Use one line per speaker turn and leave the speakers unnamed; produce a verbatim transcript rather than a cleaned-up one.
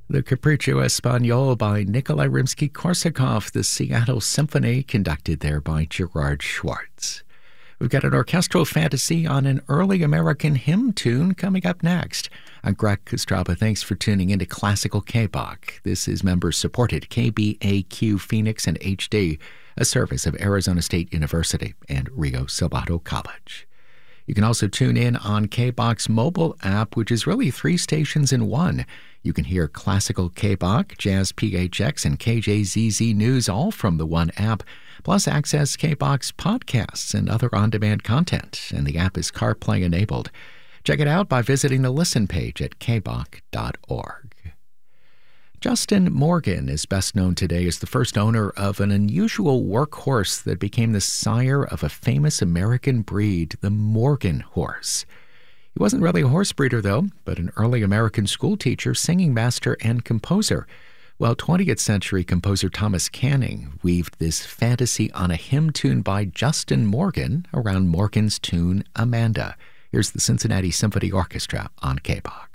The Capriccio Espagnol by Nikolai Rimsky-Korsakov, the Seattle Symphony, conducted there by Gerard Schwartz. We've got an orchestral fantasy on an early American hymn tune coming up next. I'm Greg Kostraba. Thanks for tuning into Classical K-Bach. This is member-supported K B A Q Phoenix and H D, a service of Arizona State University and Rio Salado College. You can also tune in on K-Bach's mobile app, which is really three stations in one. You can hear Classical K-Bach, Jazz P H X, and K J Z Z News all from the one app, plus access K-Bach's podcasts and other on-demand content, and the app is CarPlay enabled. Check it out by visiting the Listen page at k bach dot org. Justin Morgan is best known today as the first owner of an unusual workhorse that became the sire of a famous American breed, the Morgan horse. He wasn't really a horse breeder, though, but an early American school teacher, singing master, and composer. Well, twentieth century composer Thomas Canning weaved this fantasy on a hymn tune by Justin Morgan around Morgan's tune Amanda. Here's the Cincinnati Symphony Orchestra on K-Bach.